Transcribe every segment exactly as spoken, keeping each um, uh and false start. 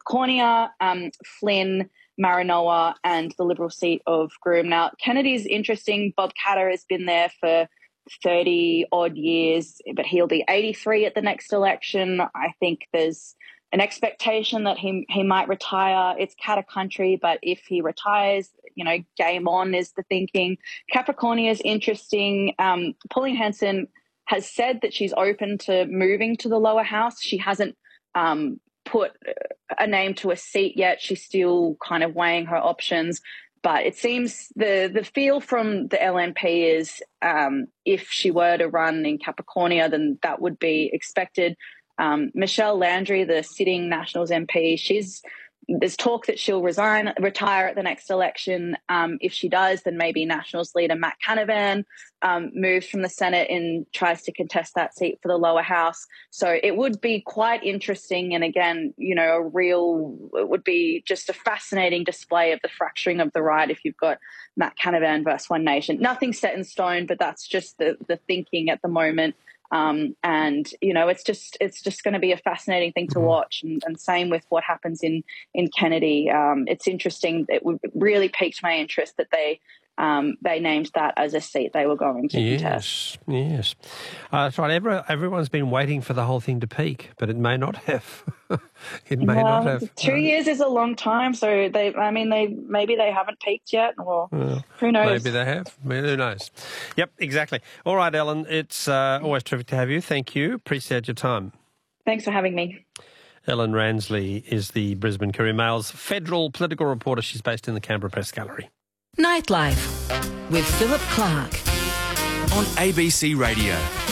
Capricornia, um, Flynn, Maranoa, and the Liberal seat of Groom. Now, Kennedy's interesting. Bob Katter has been there for thirty odd years, but he'll be eighty-three at the next election. I think there's an expectation that he he might retire. It's Katter country, but if he retires, you know, game on is the thinking. Capricornia is interesting. Um, Pauline Hanson has said that she's open to moving to the lower house. She hasn't um, put a name to a seat yet. She's still kind of weighing her options. But it seems the, the feel from the L N P is um, if she were to run in Capricornia, then that would be expected. Um, Michelle Landry, the sitting Nationals M P, she's there's talk that she'll resign, retire at the next election. Um, if she does, then maybe Nationals leader Matt Canavan um, moves from the Senate and tries to contest that seat for the lower house. So it would be quite interesting. And again, you know, a real, it would be just a fascinating display of the fracturing of the right if you've got Matt Canavan versus One Nation. Nothing set in stone, but that's just the, the thinking at the moment. Um, and, you know, it's just it's just going to be a fascinating thing to watch. And, and same with what happens in, in Kennedy. Um, it's interesting. It really piqued my interest that they um, they named that as a seat they were going to yes, contest. Yes, uh, that's right. Every, everyone's been waiting for the whole thing to peak, but it may not have. it may well, not have. Two uh, years is a long time, so they. I mean, they maybe they haven't peaked yet, or well, who knows? Maybe they have. Who knows? Yep, exactly. All right, Ellen, it's uh, always terrific to have you. Thank you. Appreciate your time. Thanks for having me. Ellen Ransley is the Brisbane Courier Mail's federal political reporter. She's based in the Canberra Press Gallery. Nightlife with Philip Clark on A B C Radio.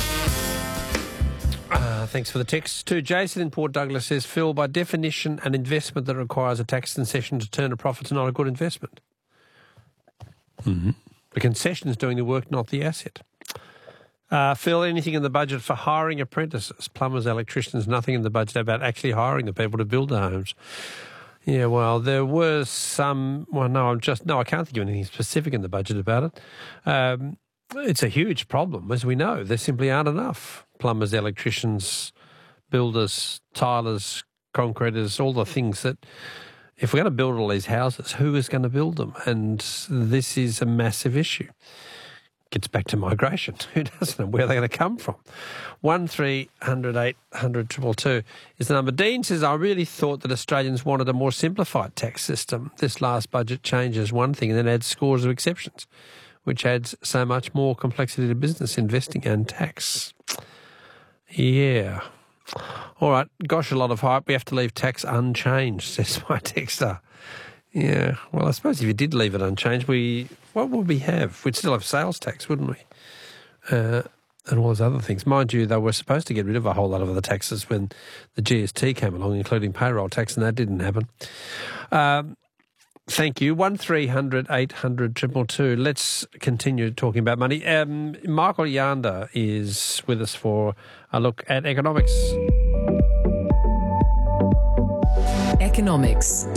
Uh, thanks for the text. To Jason in Port Douglas says, Phil, by definition, an investment that requires a tax concession to turn a profit is not a good investment. Mm-hmm. The concession is doing the work, not the asset. Uh, Phil, anything in the budget for hiring apprentices, plumbers, electricians, nothing in the budget about actually hiring the people to build the homes. Yeah, well, there was some, well, no, I'm just, no, I can't think of anything specific in the budget about it. Um, it's a huge problem, as we know. There simply aren't enough plumbers, electricians, builders, tilers, concreters, all the things that, if we're going to build all these houses, who is going to build them? And this is a massive issue. Gets back to migration. Who doesn't know where they're going to come from? One three hundred eight hundred two two two is the number. Dean says, I really thought that Australians wanted a more simplified tax system. This last budget changes one thing and then adds scores of exceptions, which adds so much more complexity to business, investing and tax. Yeah. All right. Gosh, a lot of hype. We have to leave tax unchanged, says my texter. Yeah, well, I suppose if you did leave it unchanged, we what would we have? We'd still have sales tax, wouldn't we? Uh, and all those other things. Mind you, they were supposed to get rid of a whole lot of other taxes when the G S T came along, including payroll tax, and that didn't happen. Um, thank you. one three hundred eight hundred two two two. Let's continue talking about money. Um, Michael Yander is with us for a look at economics. Economics.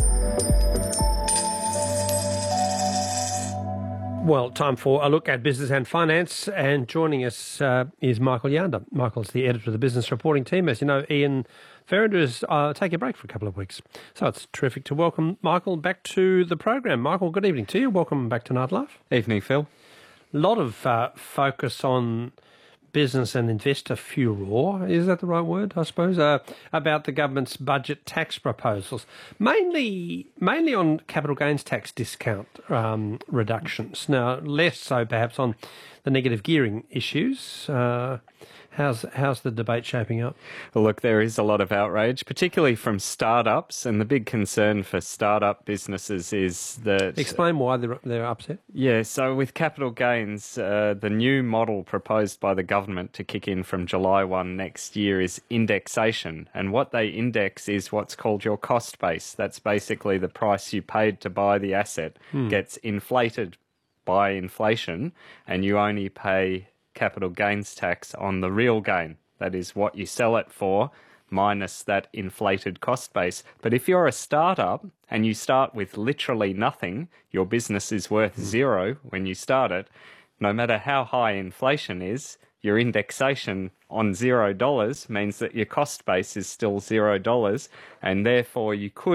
Well, time for a look at business and finance, and joining us uh, is Michael Yander. Michael's the editor of the business reporting team. As you know, Ian Ferrinder is uh, taking a break for a couple of weeks. So it's terrific to welcome Michael back to the program. Michael, good evening to you. Welcome back to Nightlife. Evening, Phil. A lot of uh, focus on business and investor furor, is that the right word, I suppose, uh, about the government's budget tax proposals, mainly mainly on capital gains tax discount um, reductions. Now, less so perhaps on the negative gearing issues. Uh, how's, how's the debate shaping up? Well, look, there is a lot of outrage, particularly from startups, and the big concern for startup businesses is that... Explain why they're, they're upset. Yeah, so with capital gains, uh, the new model proposed by the government to kick in from July first next year is indexation, and what they index is what's called your cost base. That's basically the price you paid to buy the asset hmm. gets inflated by inflation, and you only pay capital gains tax on the real gain. That is what you sell it for, minus that inflated cost base. But if you're a startup and you start with literally nothing, your business is worth zero when you start it, no matter how high inflation is, your indexation on zero dollars means that your cost base is still zero dollars, and therefore you could